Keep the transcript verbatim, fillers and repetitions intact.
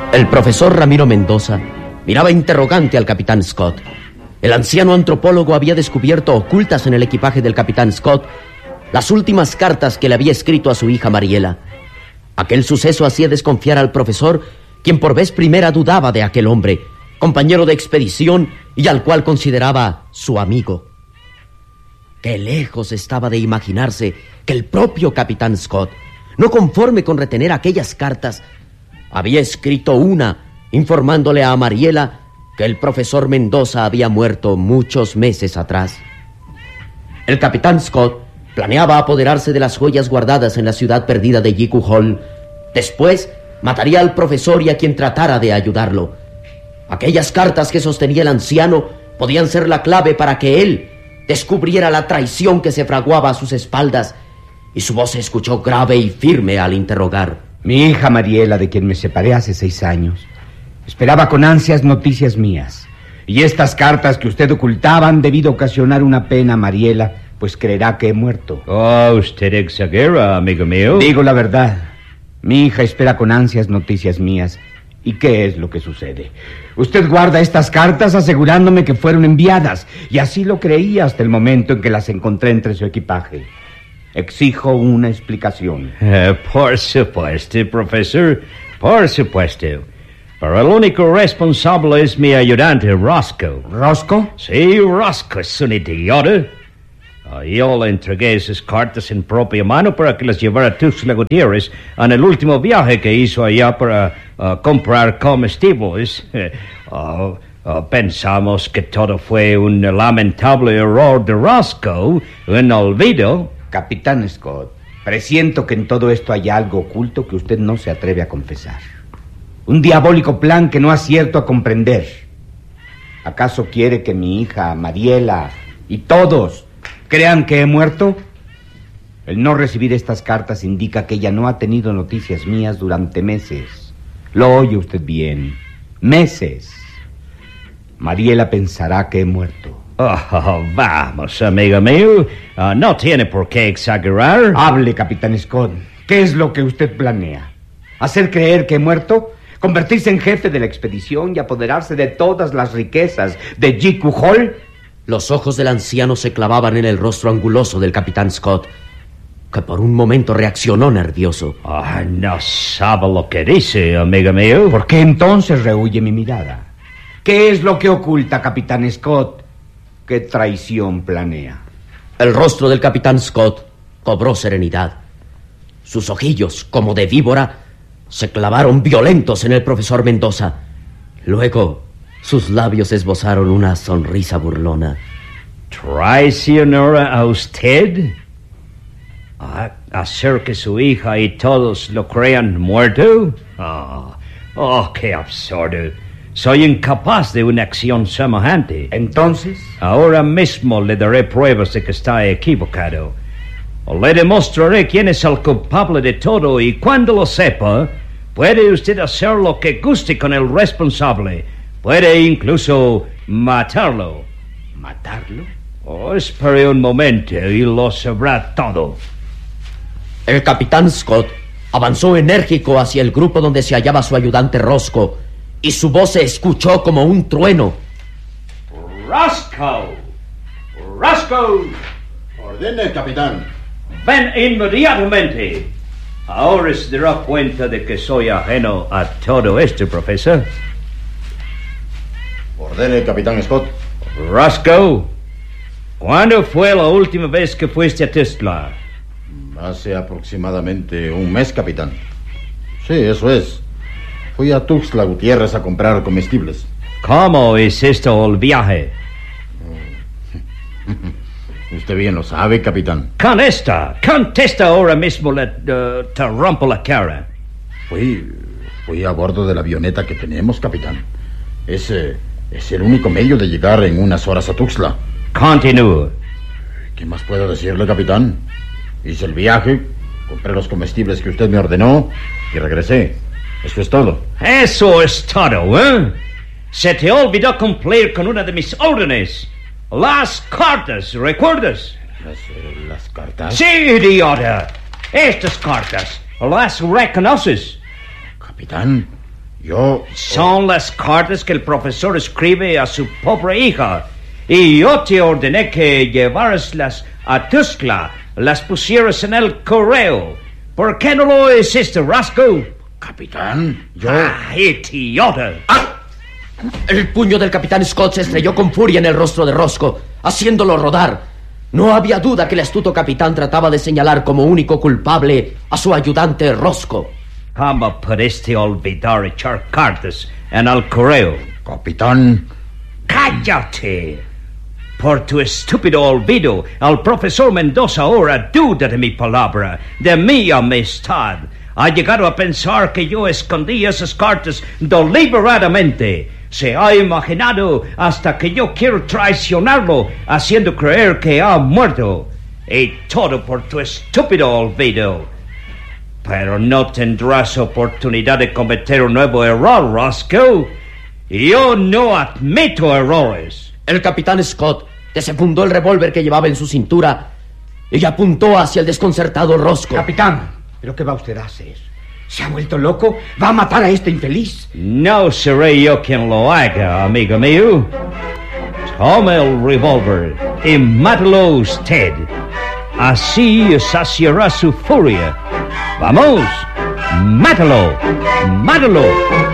El profesor Ramiro Mendoza miraba interrogante al capitán Scott. El anciano antropólogo había descubierto ocultas en el equipaje del capitán Scott las últimas cartas que le había escrito a su hija Mariela. Aquel suceso hacía desconfiar al profesor, quien por vez primera dudaba de aquel hombre, compañero de expedición y al cual consideraba su amigo. Qué lejos estaba de imaginarse que el propio capitán Scott, no conforme con retener aquellas cartas, había escrito una informándole a Mariela que el profesor Mendoza había muerto muchos meses atrás. El capitán Scott planeaba apoderarse de las joyas guardadas en la ciudad perdida de Jiku Hall. Después mataría al profesor y a quien tratara de ayudarlo. Aquellas cartas que sostenía el anciano podían ser la clave para que él descubriera la traición que se fraguaba a sus espaldas, y su voz se escuchó grave y firme al interrogar. Mi hija Mariela, de quien me separé hace seis años, esperaba con ansias noticias mías. Y estas cartas que usted ocultaba han debido ocasionar una pena a Mariela, pues creerá que he muerto. Oh, usted exagera, amigo mío. Digo la verdad. Mi hija espera con ansias noticias mías. ¿Y qué es lo que sucede? Usted guarda estas cartas asegurándome que fueron enviadas, y así lo creía hasta el momento en que las encontré entre su equipaje. Exijo una explicación. Uh, por supuesto, profesor. Por supuesto. Pero el único responsable es mi ayudante, Roscoe. ¿Roscoe? Sí, Roscoe es un idiota. Uh, yo le entregué esas cartas en propia mano para que las llevara a Tuxtla Gutiérrez en el último viaje que hizo allá para uh, comprar comestibles. Uh, uh, pensamos que todo fue un lamentable error de Roscoe, un olvido. Capitán Scott, presiento que en todo esto hay algo oculto que usted no se atreve a confesar. Un diabólico plan que no acierto a comprender. ¿Acaso quiere que mi hija, Mariela, y todos crean que he muerto? El no recibir estas cartas indica que ella no ha tenido noticias mías durante meses. Lo oye usted bien. Meses. Mariela pensará que he muerto. Oh, vamos, amigo mío. Uh, no tiene por qué exagerar. Hable, capitán Scott. ¿Qué es lo que usted planea? ¿Hacer creer que he muerto? ¿Convertirse en jefe de la expedición y apoderarse de todas las riquezas de Jiku Hall? Los ojos del anciano se clavaban en el rostro anguloso del capitán Scott, que por un momento reaccionó nervioso. Oh, no sabe lo que dice, amigo mío. ¿Por qué entonces rehuye mi mirada? ¿Qué es lo que oculta, capitán Scott? ¿Qué traición planea? El rostro del capitán Scott cobró serenidad. Sus ojillos, como de víbora, se clavaron violentos en el profesor Mendoza. Luego, sus labios esbozaron una sonrisa burlona. ¿Traicionará a usted? ¿A hacer que su hija y todos lo crean muerto? Oh, oh, qué absurdo. Soy incapaz de una acción semejante. ¿Entonces? Ahora mismo le daré pruebas de que está equivocado. Le demostraré quién es el culpable de todo, y cuando lo sepa, puede usted hacer lo que guste con el responsable. Puede incluso matarlo. ¿Matarlo? Oh, espere un momento y lo sabrá todo. El capitán Scott avanzó enérgico hacia el grupo donde se hallaba su ayudante Roscoe, y su voz se escuchó como un trueno. ¡Roscoe! ¡Roscoe! Ordene, capitán. Ven inmediatamente. Ahora se dará cuenta de que soy ajeno a todo esto, profesor. Ordene, capitán Scott. Roscoe, ¿cuándo fue la última vez que fuiste a Tuxtla? Hace aproximadamente un mes, capitán. Sí, eso es. Fui a Tuxtla Gutiérrez a comprar comestibles. ¿Cómo es esto el viaje? Usted bien lo sabe, capitán. Contesta, contesta ahora mismo, le, uh, te rompo la cara. Fui, fui a bordo de la avioneta que tenemos, capitán. Ese es el único medio de llegar en unas horas a Tuxtla. Continúe. ¿Qué más puedo decirle, capitán? Hice el viaje, compré los comestibles que usted me ordenó y regresé. Eso es todo. Eso es todo, ¿eh? Se te olvidó cumplir con una de mis órdenes. Las cartas, ¿recuerdas? ¿Las, eh, las cartas? Sí, idiota. Estas cartas, ¿las reconoces? Capitán, Yo... Son las cartas que el profesor escribe a su pobre hija. Y yo te ordené que llevaraslas a Tuxtla, las pusieras en el correo. ¿Por qué no lo hiciste, Roscoe? Capitán, yo... ¡Ah, idiota! ¡Ah! El puño del capitán Scott se estrelló con furia en el rostro de Roscoe, haciéndolo rodar. No había duda que el astuto capitán trataba de señalar como único culpable a su ayudante Roscoe. ¿Cómo pudiste olvidar echar cartas en el correo? Capitán... ¡Cállate! Por tu estúpido olvido, el profesor Mendoza ahora duda de mi palabra, de mi amistad. Ha llegado a pensar que yo escondí esas cartas deliberadamente. Se ha imaginado hasta que yo quiero traicionarlo, haciendo creer que ha muerto. Y todo por tu estúpido olvido. Pero no tendrás oportunidad de cometer un nuevo error, Roscoe. Yo no admito errores. El capitán Scott desenfundó el revólver que llevaba en su cintura y apuntó hacia el desconcertado Roscoe. Capitán, ¿pero qué va usted a hacer? ¿Se ha vuelto loco? ¿Va a matar a este infeliz? No seré yo quien lo haga, amigo mío. Tome el revólver y mátalo usted. Así saciará su furia. Vamos, mátalo, mátalo.